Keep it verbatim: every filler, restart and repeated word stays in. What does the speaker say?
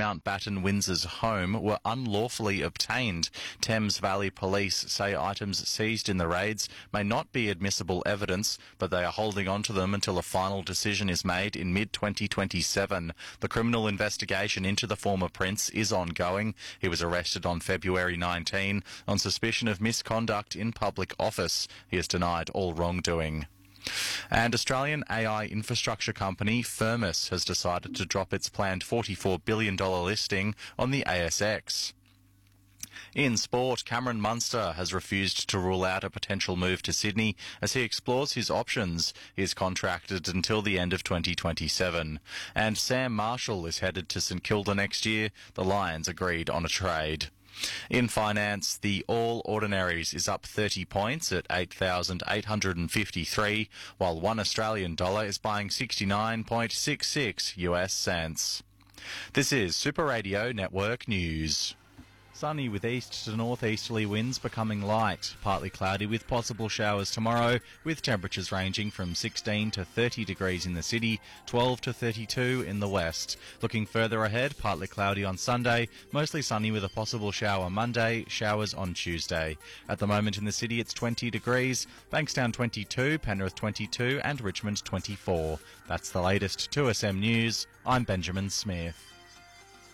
Mountbatten Windsor's home were unlawfully obtained. Thames Valley Police say items seized in the raids may not be admissible evidence, but they are holding on to them until a final decision is made in mid twenty twenty-seven. The criminal investigation into the former prince is ongoing. He was arrested on February nineteenth on suspicion of misconduct in public office. He has denied all wrongdoing. And Australian A I infrastructure company Firmus has decided to drop its planned forty-four billion dollars listing on the A S X. In sport, Cameron Munster has refused to rule out a potential move to Sydney as he explores his options. He is contracted until the end of twenty twenty-seven. And Sam Marshall is headed to St Kilda next year. The Lions agreed on a trade. In finance, the All Ordinaries is up thirty points at eight thousand eight hundred fifty-three, while one Australian dollar is buying sixty-nine point six six U S cents. This is Super Radio Network News. Sunny with east to northeasterly winds becoming light. Partly cloudy with possible showers tomorrow, with temperatures ranging from sixteen to thirty degrees in the city, twelve to thirty-two in the west. Looking further ahead, partly cloudy on Sunday, mostly sunny with a possible shower Monday, showers on Tuesday. At the moment in the city it's twenty degrees, Bankstown twenty-two, Penrith twenty-two and Richmond twenty-four. That's the latest two S M News. I'm Benjamin Smith.